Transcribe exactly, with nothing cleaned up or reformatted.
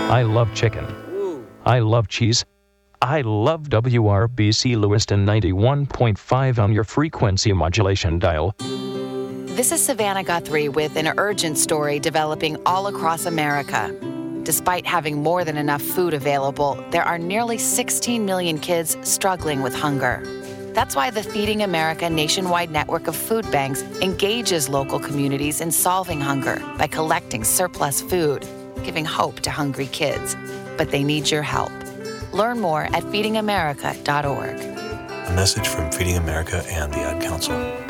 I love chicken. I love cheese. I love W R B C Lewiston ninety-one point five on your frequency modulation dial. This is Savannah Guthrie with an urgent story developing all across America. Despite having more than enough food available, there are nearly sixteen million kids struggling with hunger. That's why the Feeding America nationwide network of food banks engages local communities in solving hunger by collecting surplus food, giving hope to hungry kids. But they need your help. Learn more at feeding america dot org. A message from Feeding America and the Ad Council.